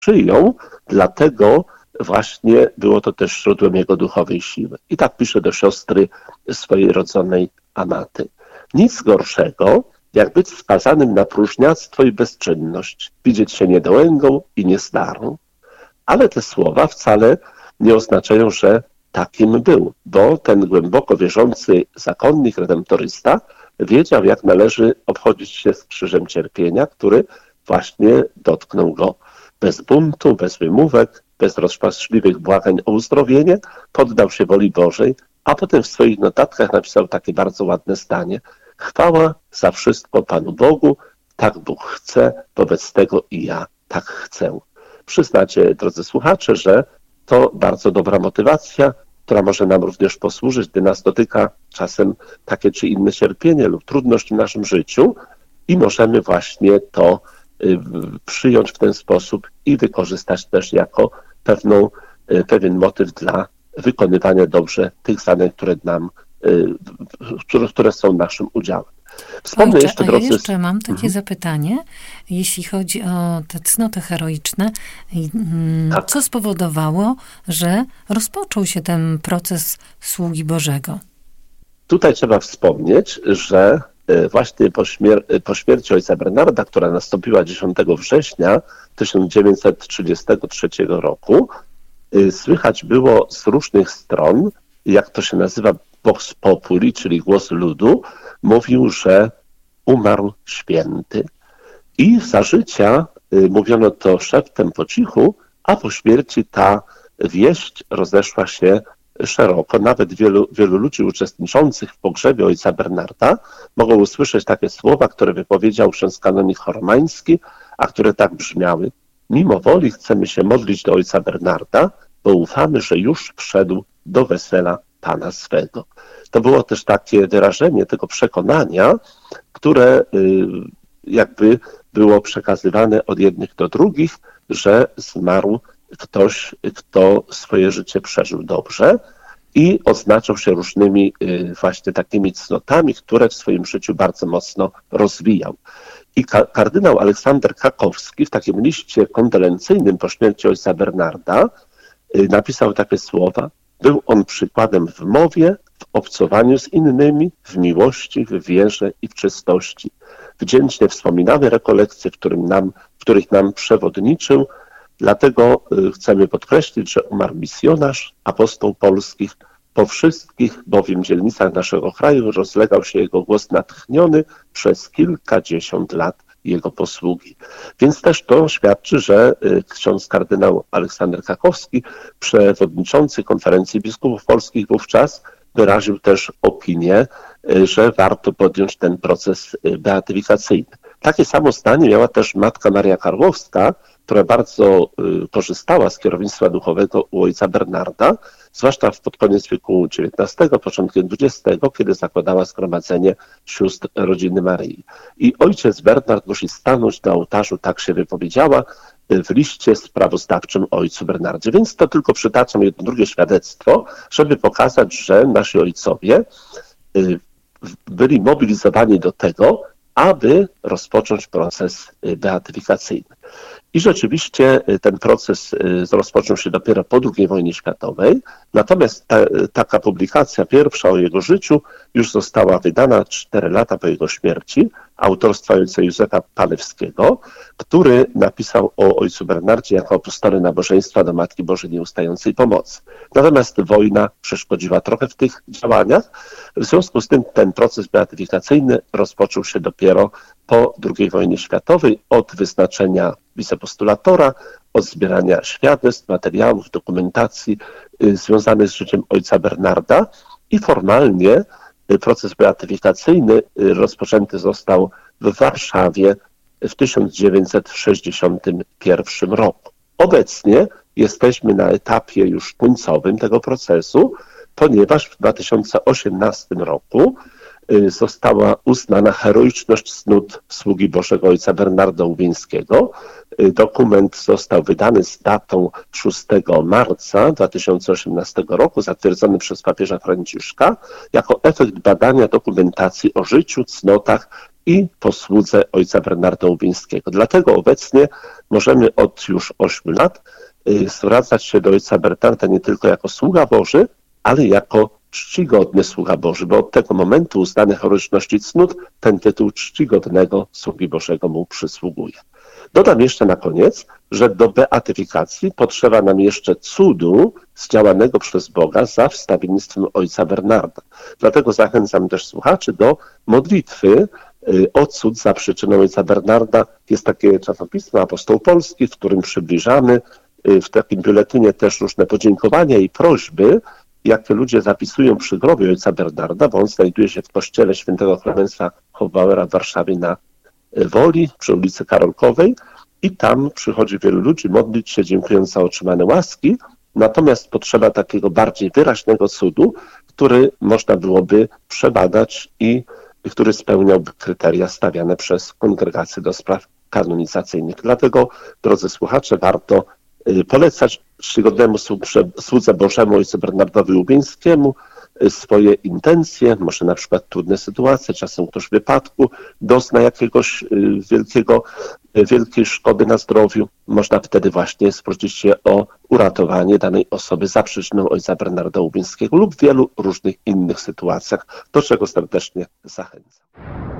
przyjął, dlatego właśnie było to też źródłem jego duchowej siły. I tak pisze do siostry swojej rodzonej Amaty. Nic gorszego, jak być skazanym na próżniactwo i bezczynność, widzieć się niedołęgą i niestarą. Ale te słowa wcale nie oznaczają, że takim był, bo ten głęboko wierzący zakonnik, redemptorysta wiedział, jak należy obchodzić się z krzyżem cierpienia, który właśnie dotknął go. Bez buntu, bez wymówek, bez rozpaczliwych błagań o uzdrowienie, poddał się woli Bożej, a potem w swoich notatkach napisał takie bardzo ładne zdanie. Chwała za wszystko Panu Bogu, tak Bóg chce, wobec tego i ja tak chcę. Przyznacie, drodzy słuchacze, że to bardzo dobra motywacja, która może nam również posłużyć, gdy nas dotyka czasem takie czy inne cierpienie lub trudność w naszym życiu i możemy właśnie to przyjąć w ten sposób i wykorzystać też jako pewien motyw dla wykonywania dobrze tych zadań, które są naszym udziałem. Wspomnę jeszcze, drodzy... Ja jeszcze mam takie zapytanie, jeśli chodzi o te cnoty heroiczne. Tak. Co spowodowało, że rozpoczął się ten proces sługi Bożego? Tutaj trzeba wspomnieć, że właśnie po śmierci ojca Bernarda, która nastąpiła 10 września 1933 roku, słychać było z różnych stron, jak to się nazywa, vox populi, czyli głos ludu, mówił, że umarł święty. I za życia mówiono to szeptem po cichu, a po śmierci ta wieść rozeszła się szeroko. Nawet wielu ludzi uczestniczących w pogrzebie ojca Bernarda mogło usłyszeć takie słowa, które wypowiedział ksiądz kanonik Choromański, a które tak brzmiały. Mimo woli chcemy się modlić do ojca Bernarda, bo ufamy, że już wszedł do wesela Pana swego. To było też takie wyrażenie tego przekonania, które jakby było przekazywane od jednych do drugich, że zmarł ktoś, kto swoje życie przeżył dobrze i odznaczał się różnymi właśnie takimi cnotami, które w swoim życiu bardzo mocno rozwijał. I kardynał Aleksander Kakowski w takim liście kondolencyjnym po śmierci ojca Bernarda napisał takie słowa: był on przykładem w mowie, w obcowaniu z innymi, w miłości, w wierze i w czystości. Wdzięcznie wspominamy rekolekcje, w których nam przewodniczył. Dlatego chcemy podkreślić, że umarł misjonarz, apostoł polskich. Po wszystkich bowiem dzielnicach naszego kraju rozlegał się jego głos natchniony przez kilkadziesiąt lat jego posługi. Więc też to świadczy, że ksiądz kardynał Aleksander Kakowski, przewodniczący Konferencji Biskupów Polskich wówczas, wyraził też opinię, że warto podjąć ten proces beatyfikacyjny. Takie samo zdanie miała też matka Maria Karłowska, która bardzo korzystała z kierownictwa duchowego u ojca Bernarda, zwłaszcza pod koniec wieku XIX, początkiem XX, kiedy zakładała zgromadzenie sióstr rodziny Maryi. I ojciec Bernard musi stanąć na ołtarzu, tak się wypowiedziała, w liście sprawozdawczym o ojcu Bernardzie. Więc to tylko przytaczam jedno drugie świadectwo, żeby pokazać, że nasi ojcowie byli mobilizowani do tego, aby rozpocząć proces beatyfikacyjny. I rzeczywiście ten proces rozpoczął się dopiero po II wojnie światowej, natomiast taka publikacja pierwsza o jego życiu już została wydana 4 lata po jego śmierci, autorstwa ojca Józefa Palewskiego, który napisał o ojcu Bernardzie jako apostole nabożeństwa do Matki Bożej Nieustającej Pomocy. Natomiast wojna przeszkodziła trochę w tych działaniach, w związku z tym ten proces beatyfikacyjny rozpoczął się dopiero po II wojnie światowej od wyznaczenia wicepostulatora, od zbierania świadectw, materiałów, dokumentacji związanych z życiem ojca Bernarda i formalnie proces beatyfikacyjny rozpoczęty został w Warszawie w 1961 roku. Obecnie jesteśmy na etapie już końcowym tego procesu, ponieważ w 2018 roku została uznana heroiczność cnót sługi Bożego ojca Bernarda Łubieńskiego. Dokument został wydany z datą 6 marca 2018 roku, zatwierdzony przez papieża Franciszka, jako efekt badania dokumentacji o życiu, cnotach i posłudze ojca Bernarda Łubieńskiego. Dlatego obecnie możemy od już 8 lat zwracać się do ojca Bernarda nie tylko jako sługa Boży, ale jako czcigodny sługa Boży, bo od tego momentu uznany heroiczności cnót ten tytuł czcigodnego sługi Bożego mu przysługuje. Dodam jeszcze na koniec, że do beatyfikacji potrzeba nam jeszcze cudu zdziałanego przez Boga za wstawiennictwem ojca Bernarda. Dlatego zachęcam też słuchaczy do modlitwy o cud za przyczyną ojca Bernarda. Jest takie czasopismo Apostoł Polski, w którym przybliżamy w takim biuletynie też różne podziękowania i prośby, jakie ludzie zapisują przy grobie ojca Bernarda, bo on znajduje się w kościele świętego Klemensa Hofbauera w Warszawie na Woli, przy ulicy Karolkowej, i tam przychodzi wielu ludzi modlić się, dziękując za otrzymane łaski, natomiast potrzeba takiego bardziej wyraźnego cudu, który można byłoby przebadać i który spełniałby kryteria stawiane przez Kongregację do Spraw Kanonizacyjnych. Dlatego, drodzy słuchacze, warto polecać czcigodnemu słudze Bożemu ojcu Bernardowi Łubieńskiemu swoje intencje, może na przykład trudne sytuacje, czasem ktoś w wypadku dozna jakiegoś wielkiej szkody na zdrowiu. Można wtedy właśnie zwrócić się o uratowanie danej osoby za przyczyną ojca Bernarda Łubieńskiego lub w wielu różnych innych sytuacjach, do czego serdecznie zachęcam.